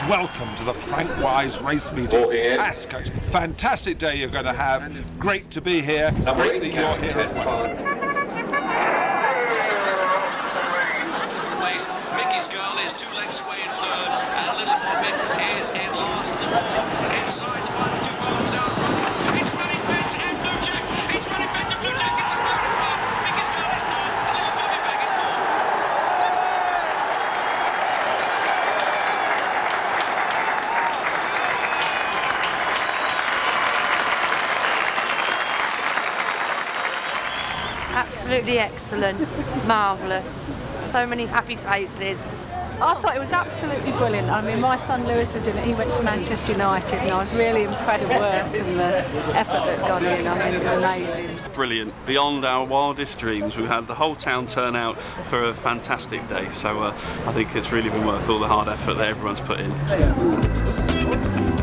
welcome to the Frank Wise Race Meeting, Ascot. Fantastic day you're going to have. Great to be here. Great that you're here as well. Mickey's Girl is 2 lengths away in third, and Little Poppin is in last of the 4. Inside the final 2 furlongs now running. It's running fence and Blue Jack. It's running fence and Blue Jack. It's a photograph. Mickey's Girl is third, and Little Poppin back in 4. Absolutely excellent, marvellous. So many happy faces. I thought it was absolutely brilliant. I mean, my son Lewis was in it. He went to Manchester United, and I was really impressed with the work and the effort that's gone in. I mean, it was amazing. Brilliant. Beyond our wildest dreams. We've had the whole town turn out for a fantastic day. So I think it's really been worth all the hard effort that everyone's put in.